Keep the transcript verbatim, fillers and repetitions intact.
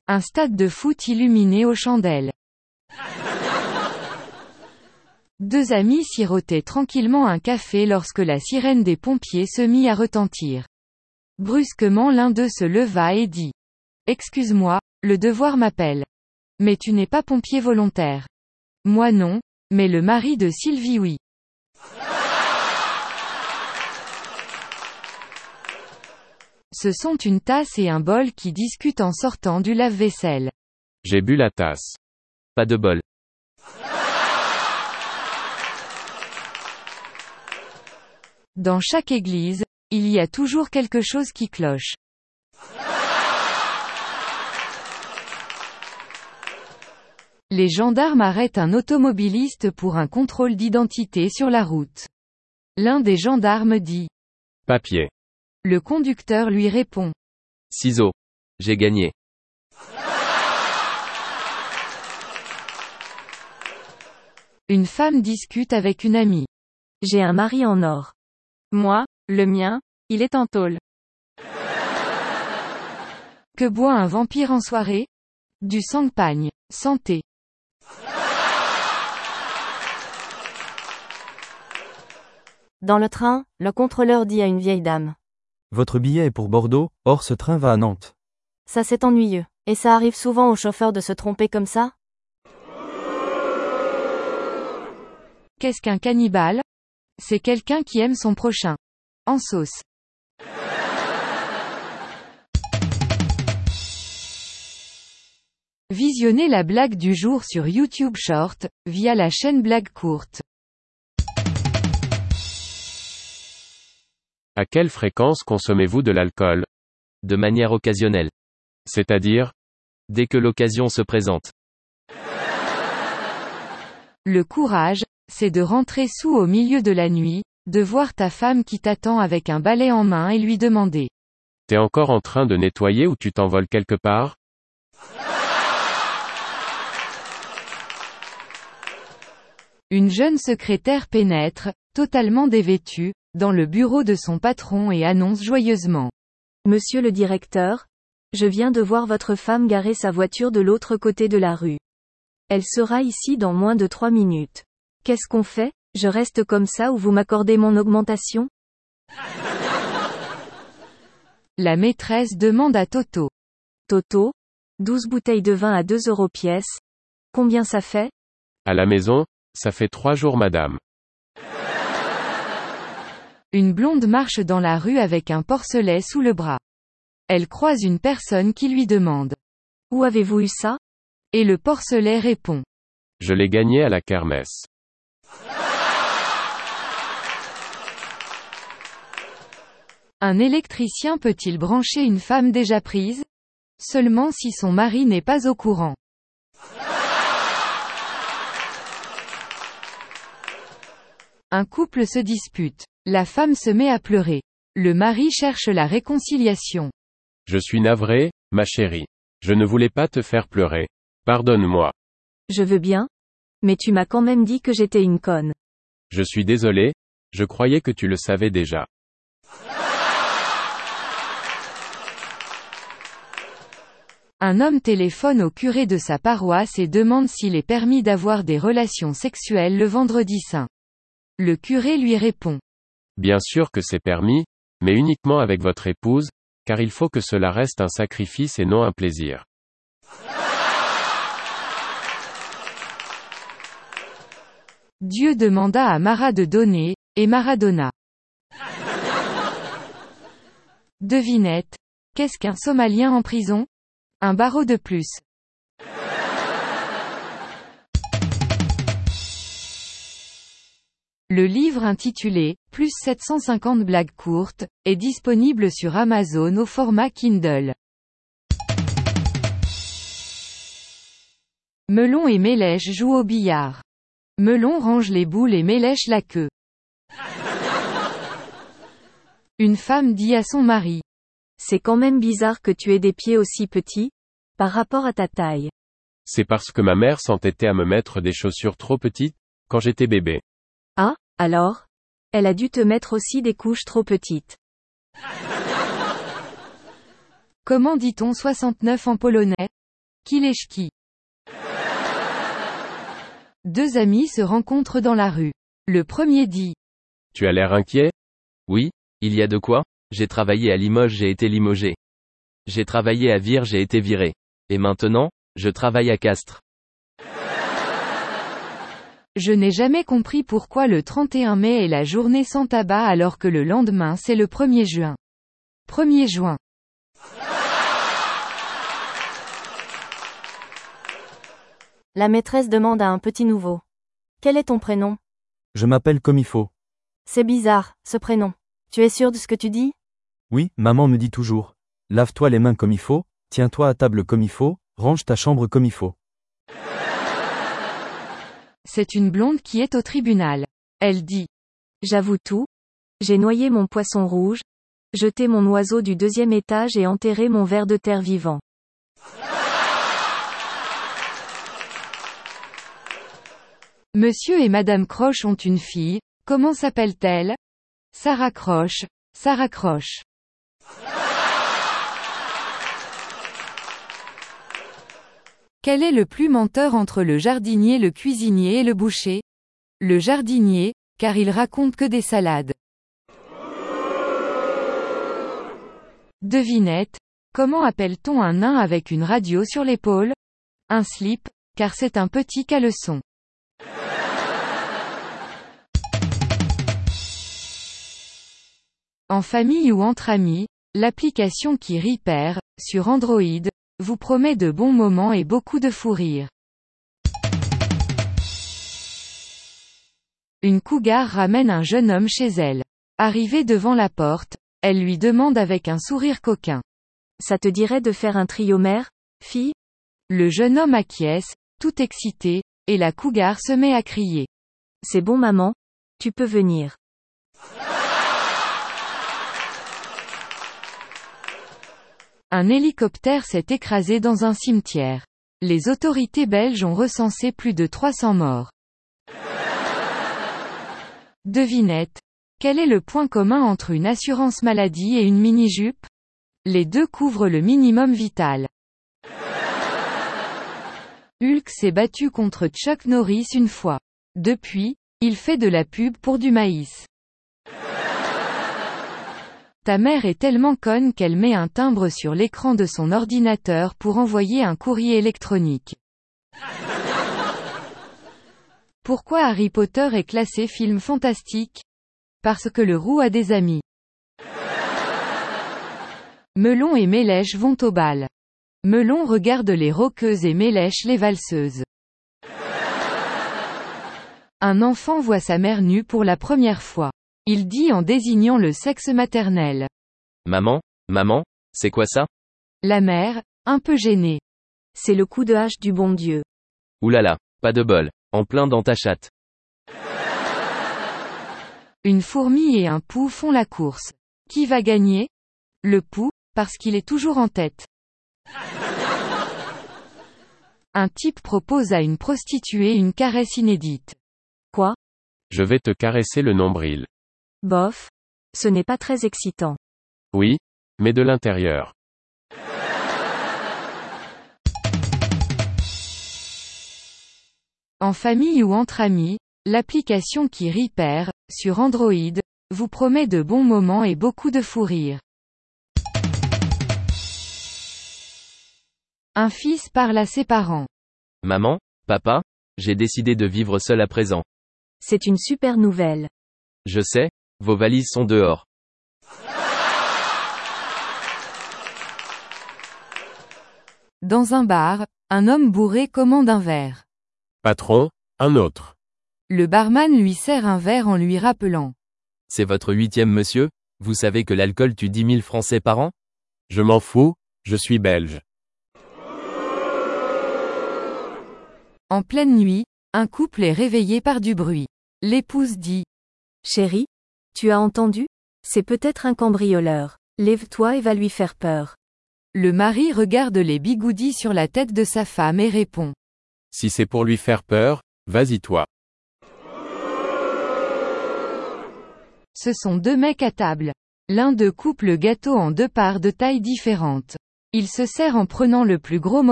Un stade de foot illuminé aux chandelles. Deux amis sirotaient tranquillement un café lorsque la sirène des pompiers se mit à retentir. Brusquement l'un d'eux se leva et dit. Excuse-moi, le devoir m'appelle. Mais tu n'es pas pompier volontaire. Moi non, mais le mari de Sylvie oui. Ce sont une tasse et un bol qui discutent en sortant du lave-vaisselle. J'ai bu la tasse. Pas de bol. Dans chaque église, il y a toujours quelque chose qui cloche. Les gendarmes arrêtent un automobiliste pour un contrôle d'identité sur la route. L'un des gendarmes dit. Papier. Le conducteur lui répond. Ciseaux. J'ai gagné. Une femme discute avec une amie. J'ai un mari en or. Moi, le mien, il est en tôle. Que boit un vampire en soirée? Du champagne. Santé. Dans le train, le contrôleur dit à une vieille dame. Votre billet est pour Bordeaux, or ce train va à Nantes. Ça c'est ennuyeux. Et ça arrive souvent aux chauffeurs de se tromper comme ça? Qu'est-ce qu'un cannibale? C'est quelqu'un qui aime son prochain. En sauce. Visionnez la blague du jour sur YouTube Short, via la chaîne Blague Courte. À quelle fréquence consommez-vous de l'alcool? De manière occasionnelle. C'est-à-dire? Dès que l'occasion se présente. Le courage, c'est de rentrer sous au milieu de la nuit, de voir ta femme qui t'attend avec un balai en main et lui demander. T'es encore en train de nettoyer ou tu t'envoles quelque part? Une jeune secrétaire pénètre, totalement dévêtue, dans le bureau de son patron et annonce joyeusement. Monsieur le directeur, je viens de voir votre femme garer sa voiture de l'autre côté de la rue. Elle sera ici dans moins de trois minutes. Qu'est-ce qu'on fait? Je reste comme ça ou vous m'accordez mon augmentation? La maîtresse demande à Toto. Toto? douze bouteilles de vin à deux euros pièce. Combien ça fait? À la maison, ça fait trois jours madame. Une blonde marche dans la rue avec un porcelet sous le bras. Elle croise une personne qui lui demande. Où avez-vous eu ça? Et le porcelet répond. Je l'ai gagné à la kermesse. Un électricien peut-il brancher une femme déjà prise? Seulement si son mari n'est pas au courant. Un couple se dispute. La femme se met à pleurer. Le mari cherche la réconciliation. Je suis navré, ma chérie. Je ne voulais pas te faire pleurer. Pardonne-moi. Je veux bien. Mais tu m'as quand même dit que j'étais une conne. Je suis désolé, je croyais que tu le savais déjà. Un homme téléphone au curé de sa paroisse et demande s'il est permis d'avoir des relations sexuelles le vendredi saint. Le curé lui répond. Bien sûr que c'est permis, mais uniquement avec votre épouse, car il faut que cela reste un sacrifice et non un plaisir. Dieu demanda à Mara de donner, et Mara donna. Devinette. Qu'est-ce qu'un Somalien en prison? Un barreau de plus. Le livre intitulé « Plus sept cent cinquante blagues courtes » est disponible sur Amazon au format Kindle. Melon et Mélèche jouent au billard. Melon range les boules et Mélèche la queue. Une femme dit à son mari. C'est quand même bizarre que tu aies des pieds aussi petits, par rapport à ta taille. C'est parce que ma mère s'entêtait à me mettre des chaussures trop petites, quand j'étais bébé. Ah, alors? Elle a dû te mettre aussi des couches trop petites. Comment dit-on soixante-neuf en polonais? Kileshki. Deux amis se rencontrent dans la rue. Le premier dit. Tu as l'air inquiet? Oui, il y a de quoi? J'ai travaillé à Limoges, j'ai été limogé. J'ai travaillé à Vire, j'ai été viré. Et maintenant, je travaille à Castres. Je n'ai jamais compris pourquoi le trente et un mai est la journée sans tabac alors que le lendemain c'est le premier juin. premier juin. La maîtresse demande à un petit nouveau. Quel est ton prénom? Je m'appelle comme il faut. C'est bizarre, ce prénom. Tu es sûr de ce que tu dis? Oui, maman me dit toujours. Lave-toi les mains comme il faut, tiens-toi à table comme il faut, range ta chambre comme il faut. C'est une blonde qui est au tribunal. Elle dit. J'avoue tout. J'ai noyé mon poisson rouge, jeté mon oiseau du deuxième étage et enterré mon ver de terre vivant. Monsieur et Madame Croche ont une fille, comment s'appelle-t-elle? Sarah Croche, Sarah Croche. Quel est le plus menteur entre le jardinier, le cuisinier et le boucher? Le jardinier, car il raconte que des salades. Devinette, comment appelle-t-on un nain avec une radio sur l'épaule? Un slip, car c'est un petit caleçon. En famille ou entre amis, l'application qui rit perd, sur Android, vous promet de bons moments et beaucoup de fou rire. Une cougar ramène un jeune homme chez elle. Arrivée devant la porte, elle lui demande avec un sourire coquin. Ça te dirait de faire un trio mère, fille? Le jeune homme acquiesce, tout excité, et la cougar se met à crier. C'est bon maman, tu peux venir. Un hélicoptère s'est écrasé dans un cimetière. Les autorités belges ont recensé plus de trois cents morts. Devinette. Quel est le point commun entre une assurance maladie et une mini-jupe? Les deux couvrent le minimum vital. Hulk s'est battu contre Chuck Norris une fois. Depuis, il fait de la pub pour du maïs. Ta mère est tellement conne qu'elle met un timbre sur l'écran de son ordinateur pour envoyer un courrier électronique. Pourquoi Harry Potter est classé film fantastique? Parce que le roux a des amis. Melon et Mélèche vont au bal. Melon regarde les rockeuses et Mélèche les valseuses. Un enfant voit sa mère nue pour la première fois. Il dit en désignant le sexe maternel. Maman, maman, c'est quoi ça? La mère, un peu gênée. C'est le coup de hache du bon Dieu. Oulala, pas de bol, en plein dans ta chatte. Une fourmi et un pou font la course. Qui va gagner? Le pou, parce qu'il est toujours en tête. Un type propose à une prostituée une caresse inédite. Quoi? Je vais te caresser le nombril. Bof. Ce n'est pas très excitant. Oui, mais de l'intérieur. En famille ou entre amis, l'application qui rit perd, sur Android, vous promet de bons moments et beaucoup de fou rire. Un fils parle à ses parents. Maman, papa, j'ai décidé de vivre seul à présent. C'est une super nouvelle. Je sais, vos valises sont dehors. Dans un bar, un homme bourré commande un verre. Patron, un autre. Le barman lui sert un verre en lui rappelant. C'est votre huitième monsieur? Vous savez que l'alcool tue dix mille Français par an? Je m'en fous, je suis belge. En pleine nuit, un couple est réveillé par du bruit. L'épouse dit. Chérie, tu as entendu? C'est peut-être un cambrioleur. Lève-toi et va lui faire peur. Le mari regarde les bigoudis sur la tête de sa femme et répond. Si c'est pour lui faire peur, vas-y toi. Ce sont deux mecs à table. L'un d'eux coupe le gâteau en deux parts de tailles différentes. Il se sert en prenant le plus gros morceau.